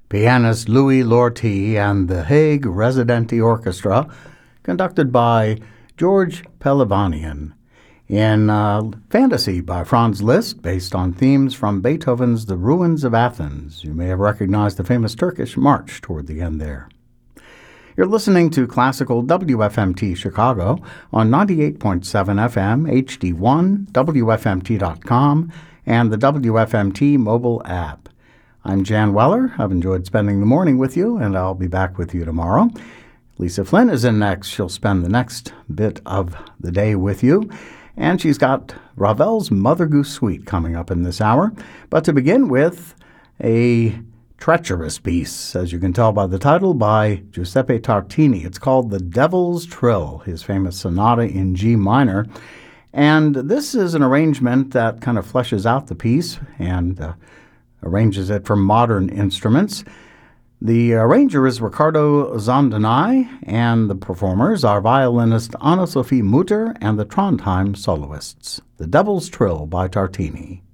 Pianist Louis Lortie and the Hague Residenti Orchestra, conducted by George Pelevanian, in Fantasy by Franz Liszt, based on themes from Beethoven's The Ruins of Athens. You may have recognized the famous Turkish march toward the end there. You're listening to Classical WFMT Chicago on 98.7 FM, HD1, WFMT.com, and the WFMT mobile app. I'm Jan Weller. I've enjoyed spending the morning with you, and I'll be back with you tomorrow. Lisa Flynn is in next. She'll spend the next bit of the day with you. And she's got Ravel's Mother Goose Suite coming up in this hour. But to begin with, a treacherous piece, as you can tell by the title, by Giuseppe Tartini. It's called The Devil's Trill, his famous sonata in G minor. And this is an arrangement that kind of fleshes out the piece and arranges it for modern instruments. The arranger is Riccardo Zondanai, and the performers are violinist Anna-Sophie Mutter and the Trondheim soloists. The Devil's Trill by Tartini.